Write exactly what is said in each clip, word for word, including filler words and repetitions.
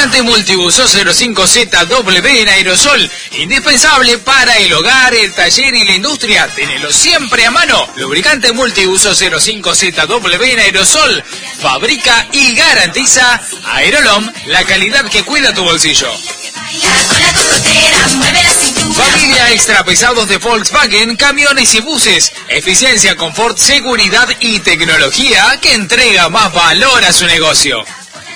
Lubricante multiuso cero cinco Z W en aerosol, indispensable para el hogar, el taller y la industria. Tenelo siempre a mano. Lubricante multiuso cero cinco Z W en aerosol, fabrica y garantiza Aerolom, la calidad que cuida tu bolsillo. Familia extra pesados de Volkswagen, camiones y buses. Eficiencia, confort, seguridad y tecnología que entrega más valor a su negocio.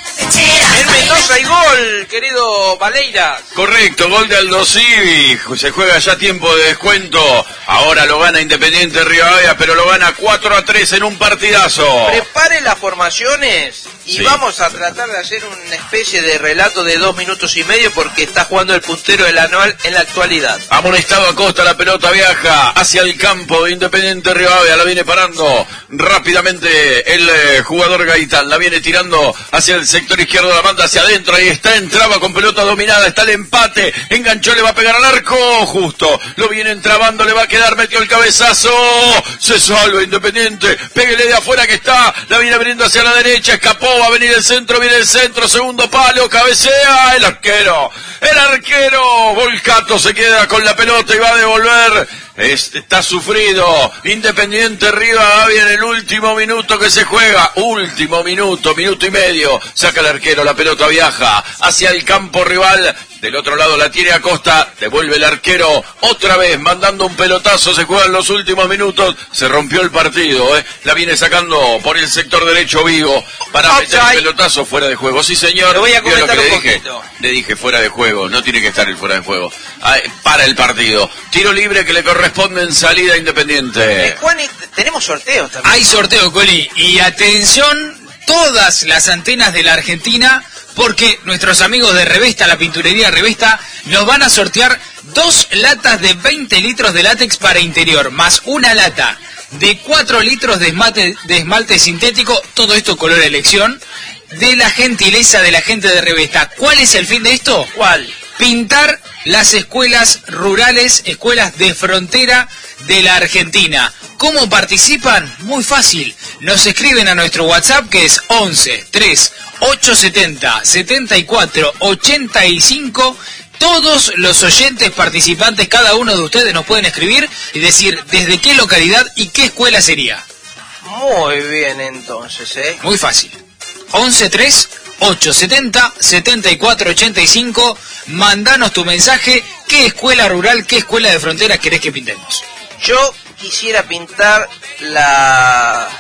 En Mendoza hay gol, querido Valeyra. Correcto, gol de Aldo Civi. Se juega ya tiempo de descuento. Ahora lo gana Independiente Rivadavia, pero lo gana cuatro a tres en un partidazo. Prepare las formaciones y sí. Vamos a tratar de hacer una especie de relato de dos minutos y medio porque está jugando el puntero del anual en la actualidad. Amonestado Acosta, la pelota viaja hacia el campo de Independiente Rivadavia, la viene parando rápidamente el eh, jugador Gaitán, la viene tirando hacia el sector izquierdo, la manda hacia adentro, ahí está, entraba con pelota dominada, está el empate, enganchó, le va a pegar al arco, justo, lo viene entrabando, le va a quedar, metió el cabezazo, se salva Independiente, péguele de afuera que está, la viene abriendo hacia la derecha, escapó, va a venir el centro, viene el centro, segundo palo, cabecea, el arquero, el arquero, Volcato se queda con la pelota y va a devolver. Este está sufrido, Independiente Rivadavia en el último minuto que se juega, último minuto, minuto y medio, saca el arquero, la pelota viaja hacia el campo rival, del otro lado la tiene Acosta, devuelve el arquero, otra vez mandando un pelotazo, se juega en los últimos minutos, se rompió el partido, ¿eh? La viene sacando por el sector derecho Vigo, para Outside. meter el pelotazo fuera de juego, sí señor, lo voy a vio lo comentar que le un dije, poquito. le dije fuera de juego, no tiene que estar el fuera de juego, ah, para el partido, tiro libre que le corresponde en salida Independiente. Eh, Juan, tenemos sorteos también. Hay sorteo, Coli, y atención, todas las antenas de la Argentina, porque nuestros amigos de Revesta, la pinturería Revesta, nos van a sortear dos latas de veinte litros de látex para interior, más una lata de cuatro litros de esmalte, de esmalte sintético, todo esto color elección, de la gentileza de la gente de Revesta. ¿Cuál es el fin de esto? ¿Cuál? Pintar las escuelas rurales, escuelas de frontera de la Argentina. ¿Cómo participan? Muy fácil. Nos escriben a nuestro WhatsApp que es once tres ocho setenta setenta y cuatro ochenta y cinco. Todos los oyentes participantes, cada uno de ustedes nos pueden escribir y decir desde qué localidad y qué escuela sería. Muy bien, entonces, ¿eh? Muy fácil. once tres ocho setenta setenta y cuatro ochenta y cinco. Mandanos tu mensaje. ¿Qué escuela rural, qué escuela de frontera querés que pintemos? Yo quisiera pintar la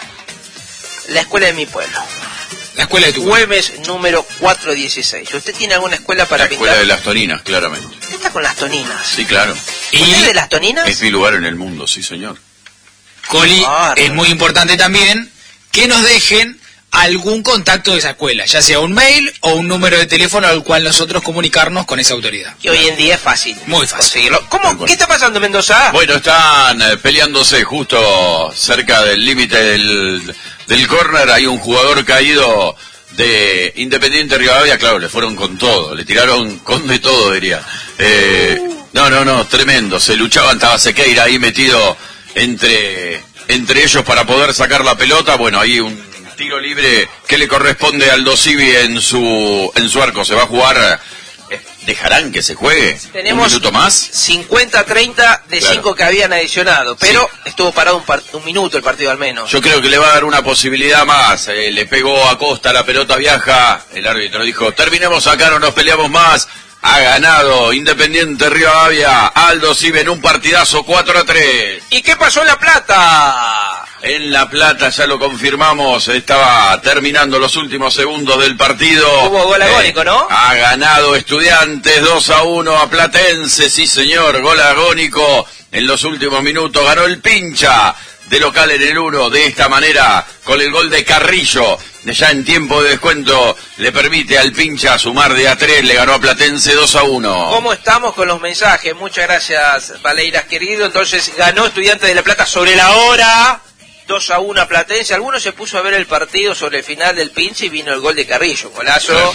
la escuela de mi pueblo. La escuela de tu pueblo. Güemes número cuatrocientos dieciséis. ¿Usted tiene alguna escuela para La pintar? escuela de las Toninas, claramente. ¿Usted está con las Toninas? Sí, claro. ¿Usted Y es de las Toninas? Es mi lugar en el mundo, sí, señor. Coli, Ah, es muy importante también que nos dejen algún contacto de esa escuela, ya sea un mail o un número de teléfono al cual nosotros comunicarnos con esa autoridad. Que hoy en día es fácil. Muy fácil. conseguirlo. ¿Cómo? Bueno. ¿Qué está pasando en Mendoza? Bueno, están eh, peleándose justo cerca del límite del, del córner. Hay un jugador caído de Independiente Rivadavia, claro, le fueron con todo, le tiraron con de todo, diría. Eh, no, no, no, tremendo. Se luchaban, estaba Sequeira ahí metido entre, entre ellos para poder sacar la pelota. Bueno, ahí un tiro libre que le corresponde al Aldo Civi en su, en su arco. Se va a jugar. ¿Dejarán que se juegue Tenemos un minuto más? cincuenta treinta de Claro. cinco que habían adicionado, pero Sí. estuvo parado un, par- un minuto el partido al menos. Yo creo que le va a dar una posibilidad más. Eh, le pegó a Costa, la pelota viaja. El árbitro dijo, terminemos acá, no nos peleamos más. Ha ganado Independiente Rivadavia. Aldo Civi en un partidazo cuatro a tres. ¿Y qué pasó en La Plata? En La Plata, ya lo confirmamos, estaba terminando los últimos segundos del partido. Hubo gol agónico, ¿no? Ha ganado Estudiantes dos a uno a Platense, sí señor, gol agónico. En los últimos minutos ganó el Pincha, de local en el uno, de esta manera, con el gol de Carrillo. Ya en tiempo de descuento le permite al Pincha sumar de a tres, le ganó a Platense dos a uno. ¿Cómo estamos con los mensajes? Muchas gracias, Valeiras querido. Entonces ganó Estudiantes de La Plata sobre la hora, dos a uno a Platense. Algunos se puso a ver el partido sobre el final del Pinche y vino el gol de Carrillo, golazo, Claro.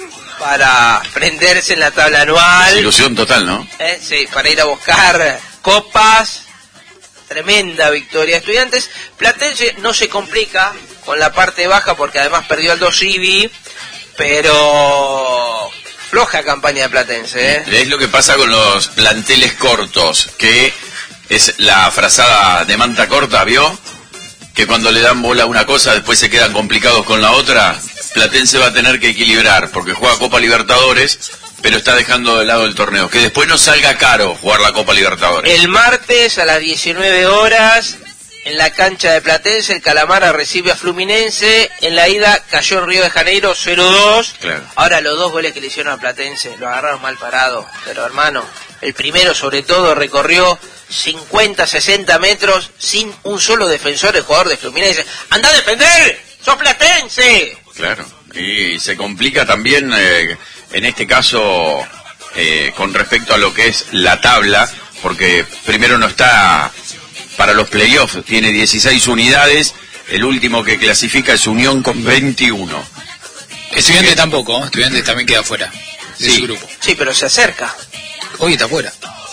para prenderse en la tabla anual. Desilusión total, ¿no? Eh, sí, para ir a buscar copas. Tremenda victoria. Estudiantes, Platense no se complica con la parte baja porque además perdió al Aldo Civi, pero floja campaña de Platense, ¿eh? Es lo que pasa con los planteles cortos, que es la frazada de manta corta, ¿vio? Que cuando le dan bola a una cosa, después se quedan complicados con la otra. Platense va a tener que equilibrar, porque juega Copa Libertadores, pero está dejando de lado el torneo. Que después no salga caro jugar la Copa Libertadores. El martes a las diecinueve horas, en la cancha de Platense, el Calamara recibe a Fluminense. En la ida cayó en Río de Janeiro cero dos. Claro. Ahora los dos goles que le hicieron a Platense lo agarraron mal parado. Pero hermano, el primero sobre todo recorrió cincuenta, sesenta metros sin un solo defensor, el jugador de Fluminense. ¡Anda a defender! ¡Sos Platense! Claro, y se complica también, eh, en este caso, eh, con respecto a lo que es la tabla, porque primero no está para los playoffs, tiene dieciséis unidades, el último que clasifica es Unión con veintiuno. Estudiantes tampoco, ¿eh? Estudiantes también queda fuera de Sí. su grupo. Sí, pero se acerca. Hoy está fuera.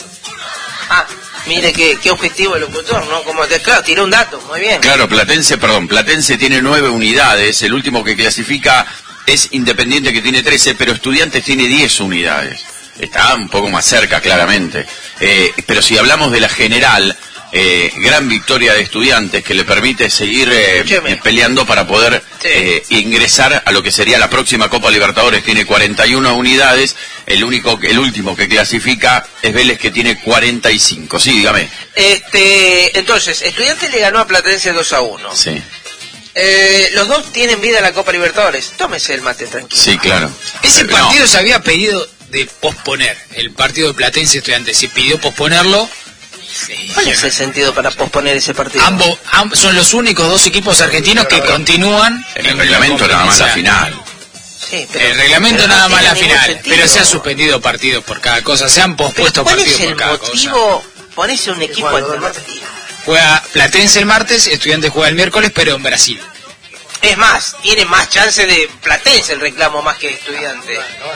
Ah, mire qué, qué objetivo el locutor, ¿no? Como te, claro, tiró un dato, muy bien. Claro, Platense, perdón, Platense tiene nueve unidades, el último que clasifica es Independiente que tiene trece, pero Estudiantes tiene diez unidades. Está un poco más cerca, claramente. Eh, pero si hablamos de la general, eh, gran victoria de Estudiantes que le permite seguir eh, Escúcheme. eh, peleando para poder Sí. eh, ingresar a lo que sería la próxima Copa Libertadores. Tiene cuarenta y una unidades, el único, el último que clasifica es Vélez que tiene cuarenta y cinco. Sí, dígame. Este, entonces, Estudiantes le ganó a Platense dos a uno. Sí, Eh, los dos tienen vida en la Copa Libertadores. Tómese el mate tranquilo. sí, claro. Ese No. partido se había pedido de posponer. El partido de Platense Estudiantes se pidió posponerlo. Sí. ¿Cuál es el sentido para posponer ese partido? Ambos, ambos son los únicos dos equipos argentinos que continúan En el reglamento nada más la final. Sí, pero- El reglamento pero nada no más la tiene ningún final, sentido. pero se han suspendido partidos por cada cosa, se han Pero pospuesto ¿cuál partidos es por el cada cosa. motivo? Ponese un equipo alternativo. Juega Platense el martes, Estudiantes juega el miércoles, pero en Brasil. Es más, tiene más chance de Platense el reclamo más que Estudiante.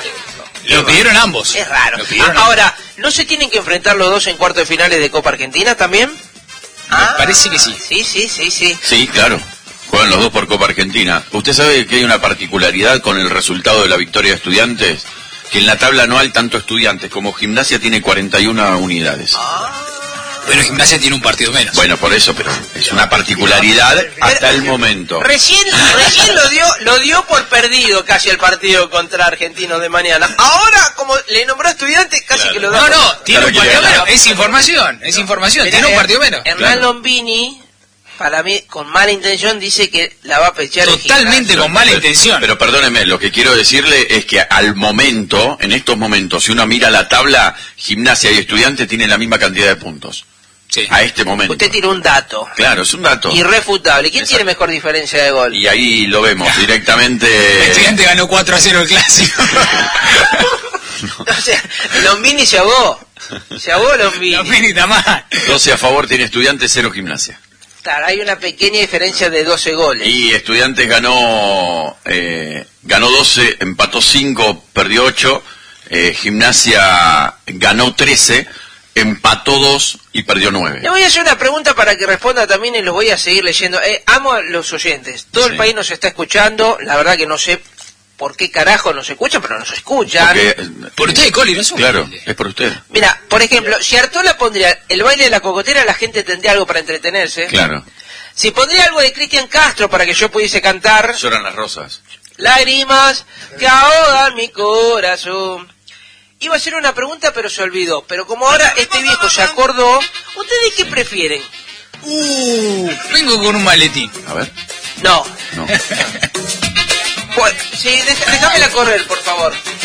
Lo pidieron ambos. Es raro. Lo pidieron Ah, ahora, ¿no se tienen que enfrentar los dos en cuartos de finales de Copa Argentina también? ambos. Me parece que sí. Sí, sí, sí, sí. Sí, claro. Juegan los dos por Copa Argentina. ¿Usted sabe que hay una particularidad con el resultado de la victoria de Estudiantes? Que en la tabla anual tanto Estudiantes como Gimnasia tiene cuarenta y una unidades. Pero Gimnasia tiene un partido menos. Bueno, por eso, pero es una particularidad hasta el momento. Recién, recién lo dio, lo dio por perdido casi el partido contra Argentinos de mañana. Ahora, como le nombró Estudiante, casi Claro. que lo da. no, por- no, tiene Claro un que partido le gana. menos. Es información, es información. Mirá, Tiene un Her- partido menos. Hernán Claro. Lombini, para mí, con mala intención, dice que la va a pechar en Totalmente Gimnasia. con mala Pero- intención. Pero perdóneme, lo que quiero decirle es que al momento, en estos momentos, si uno mira la tabla, Gimnasia y Estudiantes tienen la misma cantidad de puntos. Sí. A este momento. Usted tiró un dato Claro, es un dato. irrefutable. ¿Quién Exacto. tiene mejor diferencia de gol? Y ahí lo vemos directamente. Estudiante ganó cuatro a cero el clásico. O sea, Lombini se ahogó. Se ahogó Lombini. Los Pini está mal. doce a favor tiene Estudiantes, cero Gimnasia. Claro, hay una pequeña diferencia de doce goles. Y Estudiantes ganó eh, ganó doce, empató cinco, perdió ocho. Eh, Gimnasia ganó trece, empató dos y perdió nueve. Le voy a hacer una pregunta para que responda también y los voy a seguir leyendo. Eh, amo a los oyentes. Todo Sí. el país nos está escuchando. La verdad que no sé por qué carajo nos escuchan, pero nos escuchan. Porque, eh, Por usted, Coli, no es un Claro, humilde. es por usted. Mira, por ejemplo, si Artola pondría el baile de la cocotera, la gente tendría algo para entretenerse. Claro. Si pondría algo de Cristian Castro para que yo pudiese cantar, Lloran las rosas. lágrimas que ahogan mi corazón. Iba a hacer una pregunta, pero se olvidó. Pero como ahora este viejo se acordó, ¿ustedes qué prefieren? Uh, vengo con un maletín. A ver. No. No. Pues, sí, deja- déjamela correr, por favor.